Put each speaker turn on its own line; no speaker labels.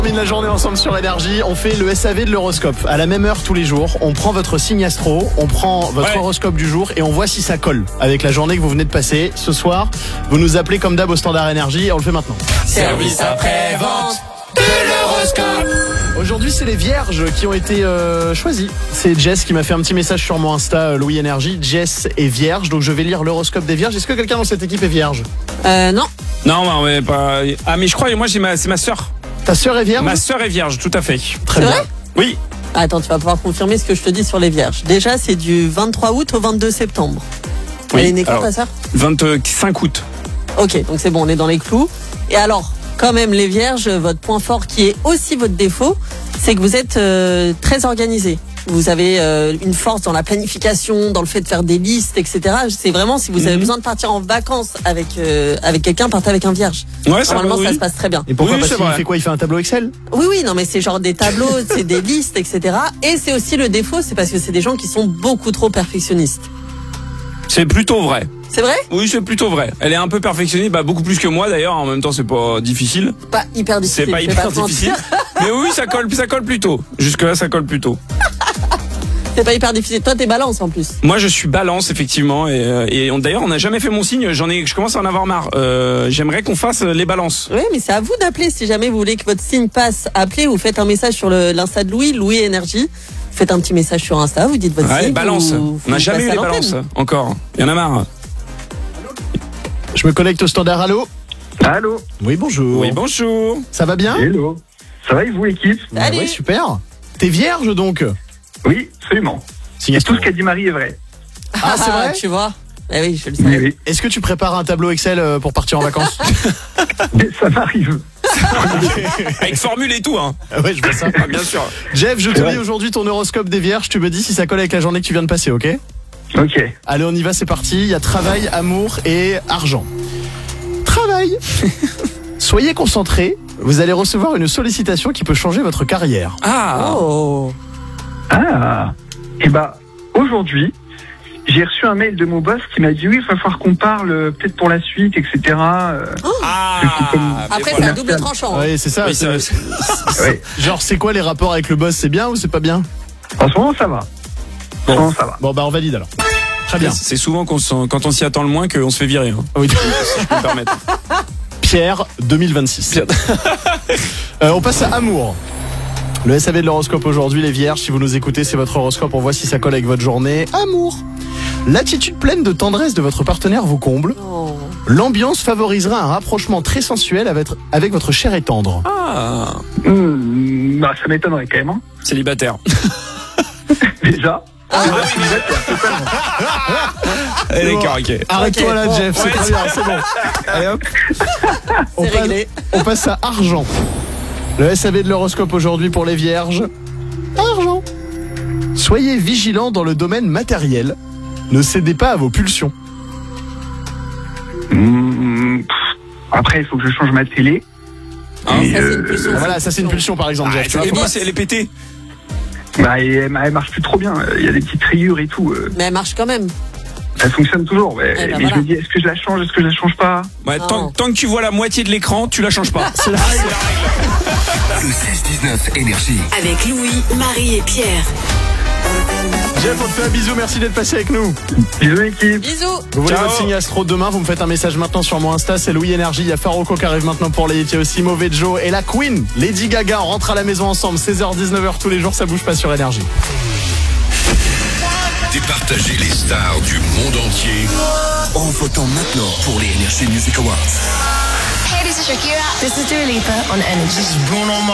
On termine la journée ensemble sur Énergie. On fait le SAV de l'horoscope à la même heure tous les jours. On prend votre signe astro, on prend votre horoscope du jour et on voit si ça colle avec la journée que vous venez de passer. Ce soir, vous nous appelez comme d'hab au standard Énergie et on le fait maintenant.
Service après-vente de l'horoscope.
Aujourd'hui, c'est les vierges qui ont été choisis. C'est Jess qui m'a fait un petit message sur mon Insta, Louis Énergie. Jess est vierge, donc je vais lire l'horoscope des vierges. Est-ce que quelqu'un dans cette équipe est vierge?
Non.
Non, mais pas. Ah, mais je crois, moi, c'est ma sœur.
Ta sœur est vierge?
Ma sœur est vierge, tout à fait.
Très
C'est
bien.
vrai?
Oui.
Attends, tu vas pouvoir confirmer ce que je te dis sur les vierges. Déjà, c'est du 23 août au 22 septembre.
Oui,
Elle est née quand,
alors,
ta sœur?
25 août.
Ok, donc c'est bon, on est dans les clous. Et alors, quand même, les vierges, votre point fort qui est aussi votre défaut, c'est que vous êtes très organisés. Vous avez une force dans la planification, dans le fait de faire des listes, etc. C'est vraiment, si vous avez besoin de partir en vacances avec quelqu'un, partez avec un vierge.
Ouais, ça
Normalement,
va,
ça
oui.
se passe très bien.
Et pourquoi?
Oui,
Parce
c'est
qu'il
vrai.
fait quoi? Il fait un tableau Excel?
Oui, non, mais c'est genre des tableaux, c'est des listes, etc. Et c'est aussi le défaut, c'est parce que c'est des gens qui sont beaucoup trop perfectionnistes.
C'est plutôt vrai.
C'est vrai?
Oui, c'est plutôt vrai. Elle est un peu perfectionniste, beaucoup plus que moi d'ailleurs. En même temps, c'est pas difficile.
Pas hyper difficile.
C'est pas
je vais
hyper
te mentir.
difficile. Mais oui, ça colle plutôt. Jusque-là, ça colle plutôt.
C'est pas hyper difficile. Toi, t'es balance en plus.
Moi, je suis balance, effectivement. D'ailleurs, on n'a jamais fait mon signe. Je commence à en avoir marre. J'aimerais qu'on fasse les balances.
Oui, mais c'est à vous d'appeler si jamais vous voulez que votre signe passe. Appelez ou faites un message sur l'Insta de Louis Énergie. Faites un petit message sur Insta, vous dites votre
Ouais,
signe.
balance.
vous
On n'a jamais
passez
eu
à
les
l'antenne.
balances. Encore. Il y en a marre.
Je me connecte au standard. Allô?
Allô.
Oui, bonjour.
Oui, bonjour.
Ça va bien?
Hello. Ça va et vous, équipe?
Salut.
Ouais, super. T'es vierge donc?
Oui, absolument.
Signe
Et
astro.
tout ce qu'a dit Marie est vrai.
Ah, c'est vrai?
Tu vois? Eh oui, je le
Oui,
savais.
oui.
Est-ce que tu prépares un tableau Excel pour partir en vacances?
Mais ça m'arrive.
Avec formule et tout, hein.
Ouais, je vois ça.
Ah, bien sûr.
Jeff, je te
Ouais.
lis aujourd'hui ton horoscope des vierges. Tu me dis si ça colle avec la journée que tu viens de passer, ok?
Ok.
Allez, on y va, c'est parti. Il y a travail, amour et argent. Travail. Soyez concentrés. Vous allez recevoir une sollicitation qui peut changer votre carrière.
Ah.
Oh.
Ah. Et aujourd'hui, j'ai reçu un mail de mon boss qui m'a dit oui, il va falloir qu'on parle peut-être pour la suite, etc.
Ah.
Après, c'est
voilà.
à double tranchant. hein.
Oui, c'est ça.
Oui,
c'est-
Ouais.
Genre, c'est quoi les rapports avec le boss? C'est bien ou c'est pas bien?
En ce moment, ça va. En ce moment, ça va.
Bon, on valide alors. Très bien.
C'est souvent quand on s'y attend le moins qu'on se fait virer. Hein,
Oui.
si je peux me permettre.
Pierre 2026. On passe à amour. Le SAV de l'horoscope aujourd'hui, les vierges, si vous nous écoutez, c'est votre horoscope, on voit si ça colle avec votre journée. Amour. L'attitude pleine de tendresse de votre partenaire vous comble.
Oh.
L'ambiance favorisera un rapprochement très sensuel avec votre chair et tendre.
Ah.
Ça m'étonnerait quand même. Hein.
Célibataire.
Déjà.
D'accord, ok.
Arrête-toi
Ok,
là,
bon.
Jeff, c'est
Ouais,
très bien, c'est bon. Allez hop. On
C'est
passe-
réglé.
On passe à argent. Le SAV de l'horoscope aujourd'hui pour les vierges. Argent. Soyez vigilants dans le domaine matériel. Ne cédez pas à vos pulsions.
Après, il faut que je change ma télé.
Hein,
Et,
Ça, c'est une pulsion.
Voilà, ça c'est une pulsion par exemple, Jeff. Tu vois,
Et
faut
puis,
pas-
elle est pétée.
elle marche plus trop bien. Il y a des petites rayures et tout.
Mais elle marche quand même.
Elle fonctionne toujours. Mais,
Eh ben
mais
voilà.
je me dis, est-ce que je la change, est-ce que je la change pas?
Ouais, tant que tu vois la moitié de l'écran, tu la changes pas.
C'est la règle.
Le 6-19 Énergie.
Avec Louis, Marie et Pierre.
Jeff, on te fait un bisou, merci d'être passé avec nous.
Bisous, équipe.
Bisous.
Vous voulez
Ciao.
votre signe astro demain, vous me faites un message maintenant sur mon Insta, c'est Louis Énergie. Il y a Faroko qui arrive maintenant pour les. Il y a aussi Mauvais Joe et la Queen, Lady Gaga. On rentre à la maison ensemble, 16h-19h tous les jours, ça bouge pas sur Énergie.
Départagez les stars du monde entier en votant maintenant pour les Energy Music Awards.
Hey, this is Shakira.
This is Dua Lipa on Energy.